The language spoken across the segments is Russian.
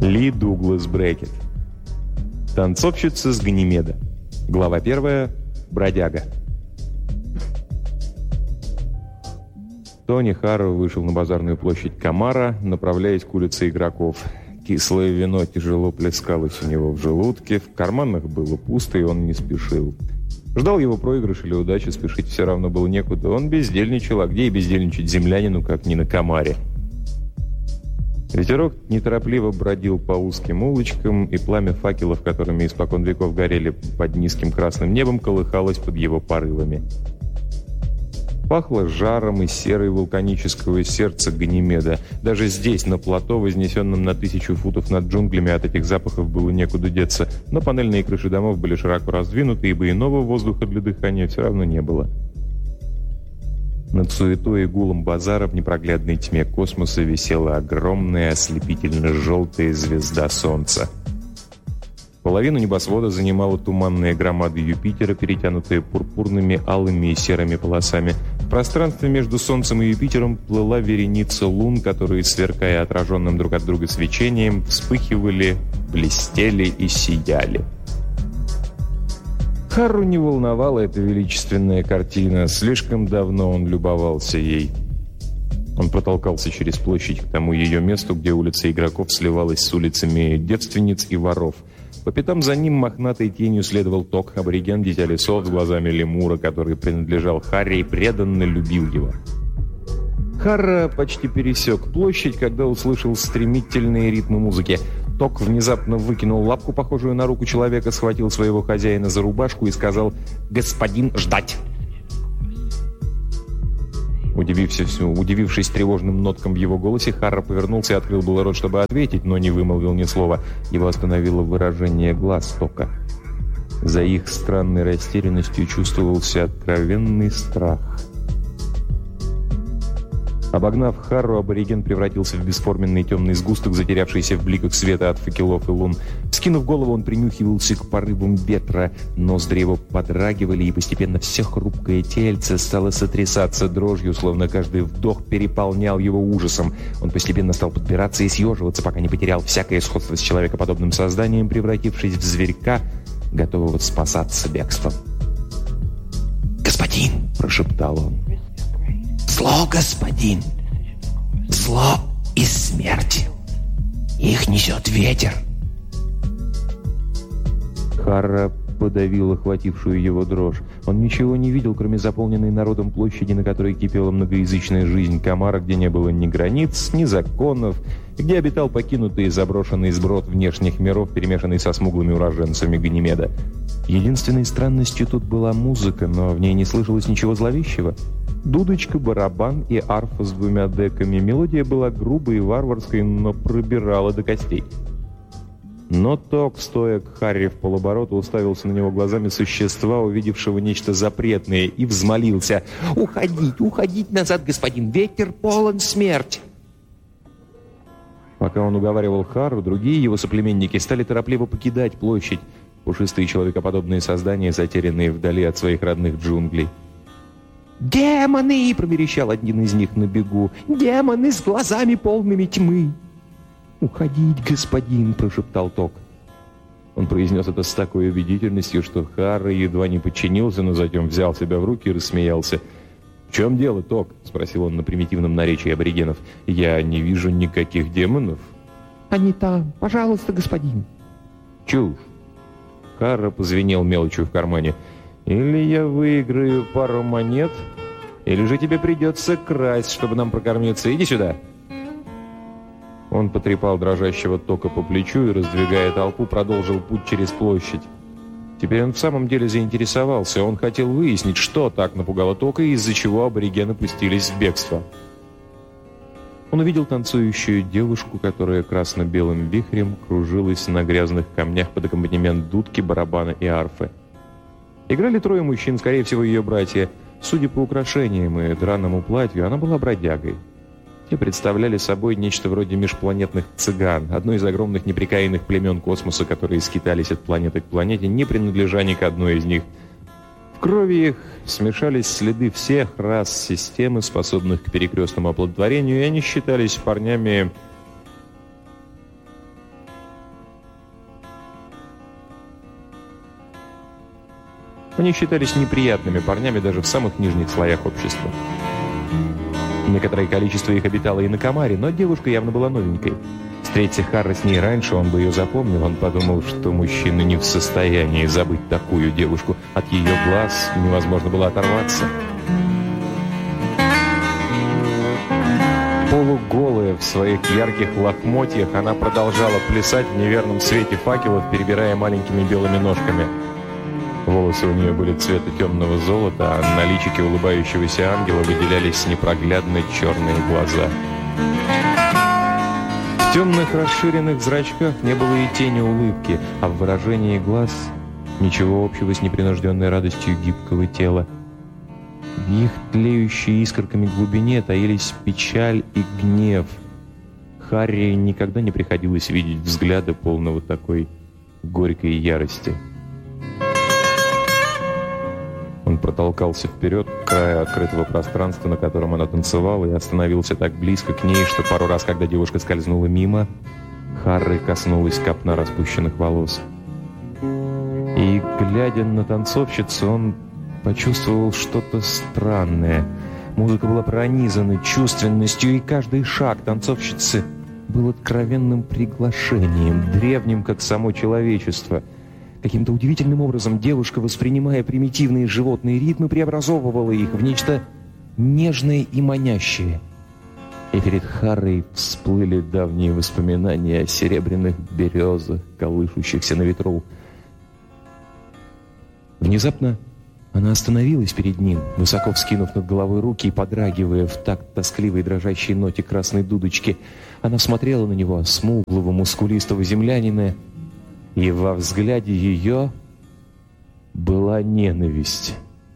Ли Дуглас Брекет. Танцовщица с Ганимеда. Глава 1. Бродяга. Тони Харроу вышел на базарную площадь Камара, направляясь к улице игроков. Кислое вино тяжело плескалось у него в желудке, в карманах было пусто, и он не спешил. Ждал его проигрыш или удачи, спешить все равно было некуда. Он бездельничал, а где и бездельничать землянину, как не на Камаре. Ветерок неторопливо бродил по узким улочкам, и пламя факелов, которыми испокон веков горели под низким красным небом, колыхалось под его порывами. Пахло жаром и серой вулканического сердца Ганимеда. Даже здесь, на плато, вознесенном на 1000 футов над джунглями, от этих запахов было некуда деться, но панельные крыши домов были широко раздвинуты, ибо иного воздуха для дыхания все равно не было. Над суетой и гулом базара в непроглядной тьме космоса висела огромная ослепительно-желтая звезда Солнца. Половину небосвода занимала туманная громада Юпитера, перетянутая пурпурными, алыми и серыми полосами. В пространстве между Солнцем и Юпитером плыла вереница лун, которые, сверкая отраженным друг от друга свечением, вспыхивали, блестели и сияли. Харру не волновала эта величественная картина. Слишком давно он любовался ей. Он протолкался через площадь к тому ее месту, где улица игроков сливалась с улицами девственниц и воров. По пятам за ним мохнатой тенью следовал Ток, абориген, дитя лесов с глазами лемура, который принадлежал Харри и преданно любил его. Харра почти пересек площадь, когда услышал стремительные ритмы музыки. Ток внезапно выкинул лапку, похожую на руку человека, схватил своего хозяина за рубашку и сказал: «Господин, ждать!» Удивившись тревожным ноткам в его голосе, Харра повернулся и открыл было рот, чтобы ответить, но не вымолвил ни слова. Его остановило выражение глаз Тока. За их странной растерянностью чувствовался откровенный страх. Обогнав Харру, абориген превратился в бесформенный темный сгусток, затерявшийся в бликах света от факелов и лун. Скинув голову, он принюхивался к порывам ветра. Ноздри его подрагивали, и постепенно все хрупкое тельце стало сотрясаться дрожью, словно каждый вдох переполнял его ужасом. Он постепенно стал подбираться и съеживаться, пока не потерял всякое сходство с человекоподобным созданием, превратившись в зверька, готового спасаться бегством. «Господин!» – прошептал он. «Зло, господин! Зло и смерть! Их несет ветер!» Харра подавил охватившую его дрожь. Он ничего не видел, кроме заполненной народом площади, на которой кипела многоязычная жизнь Камара, где не было ни границ, ни законов, где обитал покинутый и заброшенный сброд внешних миров, перемешанный со смуглыми уроженцами Ганимеда. Единственной странностью тут была музыка, но в ней не слышалось ничего зловещего. Дудочка, барабан и арфа с 2 деками. Мелодия была грубой и варварской, но пробирала до костей. Но Ток, стоя к Харри в полоборота, уставился на него глазами существа, увидевшего нечто запретное, и взмолился: «Уходить назад, господин! Ветер полон смерть!» Пока он уговаривал Харру, другие его соплеменники стали торопливо покидать площадь, пушистые человекоподобные создания, затерянные вдали от своих родных джунглей. «Демоны!» — проверещал один из них на бегу. «Демоны с глазами полными тьмы!» «Уходить, господин!» — прошептал Ток. Он произнес это с такой убедительностью, что Харра едва не подчинился, но затем взял себя в руки и рассмеялся. «В чем дело, Ток?» — спросил он на примитивном наречии аборигенов. «Я не вижу никаких демонов». «Они там. Пожалуйста, господин». «Чушь!» Харра позвенел мелочью в кармане. «Или я выиграю пару монет, или же тебе придется красть, чтобы нам прокормиться. Иди сюда!» Он потрепал дрожащего Тока по плечу и, раздвигая толпу, продолжил путь через площадь. Теперь он в самом деле заинтересовался. Он хотел выяснить, что так напугало Тока и из-за чего аборигены пустились в бегство. Он увидел танцующую девушку, которая красно-белым вихрем кружилась на грязных камнях под аккомпанемент дудки, барабана и арфы. Играли 3 мужчин, скорее всего, ее братья. Судя по украшениям и драному платью, она была бродягой. Те представляли собой нечто вроде межпланетных цыган, одно из огромных непрекаянных племен космоса, которые скитались от планеты к планете, не принадлежа ни к одной из них. В крови их смешались следы всех рас системы, способных к перекрестному оплодотворению, и они считались парнями Они считались неприятными парнями даже в самых нижних слоях общества. Некоторое количество их обитало и на Камаре, но девушка явно была новенькой. Встреться Харра с ней раньше, он бы ее запомнил. Он подумал, что мужчина не в состоянии забыть такую девушку. От ее глаз невозможно было оторваться. Полуголая в своих ярких лохмотьях, она продолжала плясать в неверном свете факелов, перебирая маленькими белыми ножками. Волосы у нее были цвета темного золота, а на личике улыбающегося ангела выделялись непроглядно черные глаза. В темных расширенных зрачках не было и тени улыбки, а в выражении глаз ничего общего с непринужденной радостью гибкого тела. В их тлеющей искорками глубине таились печаль и гнев. Харри никогда не приходилось видеть взгляда, полного такой горькой ярости. Он протолкался вперед к краю открытого пространства, на котором она танцевала, и остановился так близко к ней, что пару раз, когда девушка скользнула мимо, Харри коснулась копна распущенных волос. И, глядя на танцовщицу, он почувствовал что-то странное. Музыка была пронизана чувственностью, и каждый шаг танцовщицы был откровенным приглашением, древним, как само человечество. Каким-то удивительным образом девушка, воспринимая примитивные животные ритмы, преобразовывала их в нечто нежное и манящее. И перед Харрой всплыли давние воспоминания о серебряных березах, колышущихся на ветру. Внезапно она остановилась перед ним, высоко вскинув над головой руки и подрагивая в такт тоскливой дрожащей ноте красной дудочки. Она смотрела на него, смуглого, мускулистого землянина, и во взгляде ее была ненависть.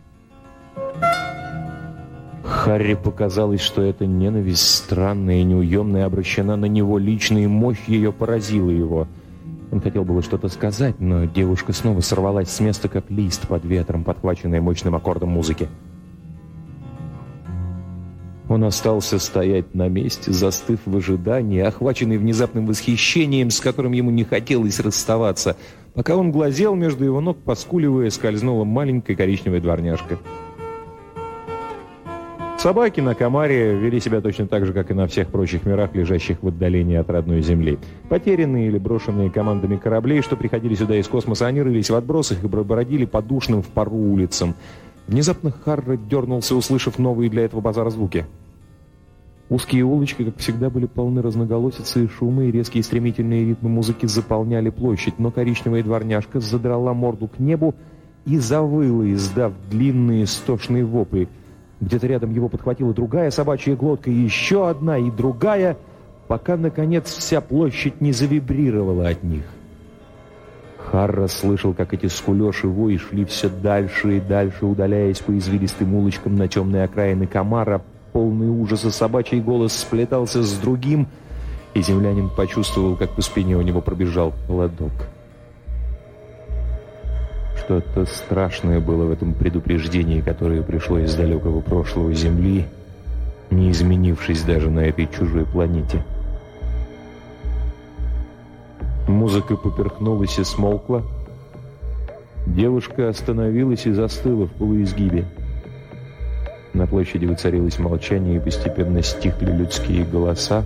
Харри показалось, что эта ненависть, странная и неуемная, обращена на него лично, и мощь ее поразила его. Он хотел было что-то сказать, но девушка снова сорвалась с места, как лист под ветром, подхваченная мощным аккордом музыки. Он остался стоять на месте, застыв в ожидании, охваченный внезапным восхищением, с которым ему не хотелось расставаться. Пока он глазел, между его ног, поскуливая, скользнула маленькая коричневая дворняжка. Собаки на Камаре вели себя точно так же, как и на всех прочих мирах, лежащих в отдалении от родной земли. Потерянные или брошенные командами кораблей, что приходили сюда из космоса, они рылись в отбросах и бродили по душным в пару улицам. Внезапно Харра дернулся, услышав новые для этого базара звуки. Узкие улочки, как всегда, были полны разноголосицы и шума, и резкие стремительные ритмы музыки заполняли площадь, но коричневая дворняжка задрала морду к небу и завыла, издав длинные истошные вопли. Где-то рядом его подхватила другая собачья глотка, и еще одна, и другая, пока, наконец, вся площадь не завибрировала от них. Харра слышал, как эти скулёж и вой шли все дальше и дальше, удаляясь по извилистым улочкам на темные окраины Камара. Полный ужаса собачий голос сплетался с другим, и землянин почувствовал, как по спине у него пробежал холодок. Что-то страшное было в этом предупреждении, которое пришло из далекого прошлого Земли, не изменившись даже на этой чужой планете. Музыка поперхнулась и смолкла. Девушка остановилась и застыла в полуизгибе. На площади воцарилось молчание, и постепенно стихли людские голоса.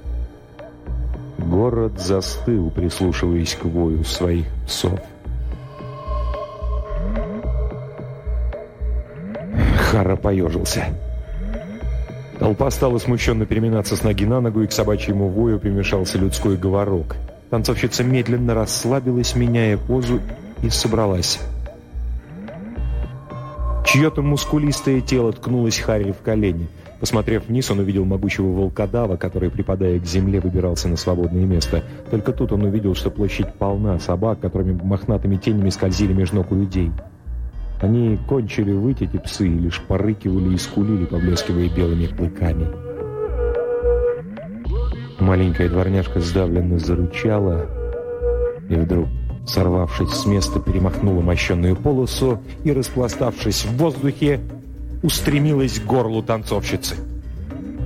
Город застыл, прислушиваясь к вою своих псов. Харра поежился. Толпа стала смущенно переминаться с ноги на ногу, и к собачьему вою примешался людской говорок. Танцовщица медленно расслабилась, меняя позу, и собралась. Чье-то мускулистое тело ткнулось Харри в колени. Посмотрев вниз, он увидел могучего волкодава, который, припадая к земле, выбирался на свободное место. Только тут он увидел, что площадь полна собак, которыми мохнатыми тенями скользили между ног у людей. Они кончили выть, эти псы, и лишь порыкивали и скулили, поблескивая белыми клыками. Маленькая дворняжка сдавленно зарычала, и вдруг, сорвавшись с места, перемахнула мощенную полосу и, распластавшись в воздухе, устремилась к горлу танцовщицы.